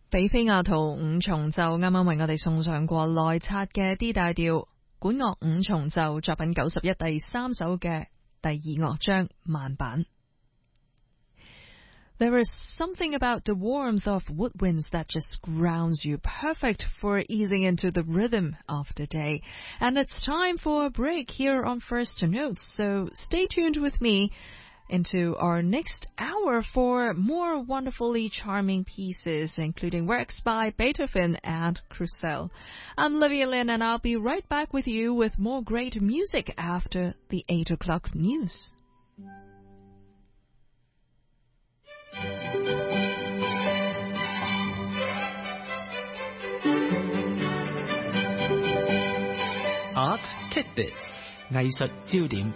比菲亞圖五重奏啱啱為我哋送上過內冊嘅 D 大調管樂五重奏作品91第3首嘅第2樂章慢板。There is something about the warmth of woodwinds that just grounds you, perfect for easing into the rhythm of the day. And it's time for a break here on First Notes, so stay tuned with me into our next hour for more wonderfully charming pieces, including works by Beethoven and Purcell. I'm Livia Lynn, and I'll be right back with you with more great music after the 8 o'clock news. Arts Tidbits 藝術焦點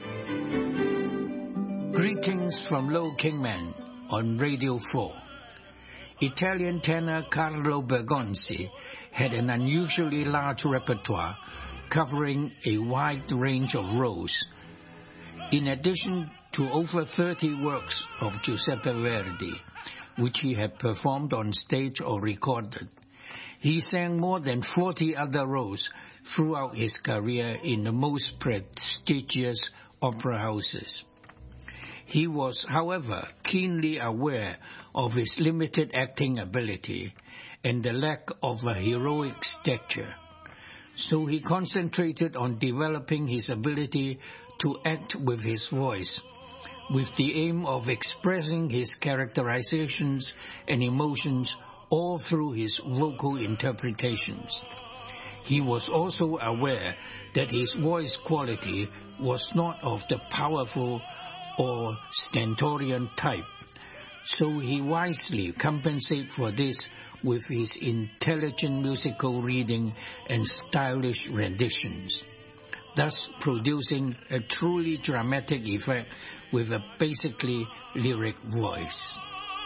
Greetings from Low Kingman on Radio 4. Italian tenor Carlo Bergonzi had an unusually large repertoire covering a wide range of roles. In addition to over 30 works of Giuseppe Verdi, which he had performed on stage or recorded, he sang more than 40 other roles throughout his career in the most prestigious opera houses. He was, however, keenly aware of his limited acting ability and the lack of a heroic stature. So he concentrated on developing his ability to act with his voice, with the aim of expressing his characterizations and emotions all through his vocal interpretations. He was also aware that his voice quality was not of the powerful or stentorian type, so he wisely compensated for this with his intelligent musical reading and stylish renditions, thus producing a truly dramatic effect with a basically lyric voice.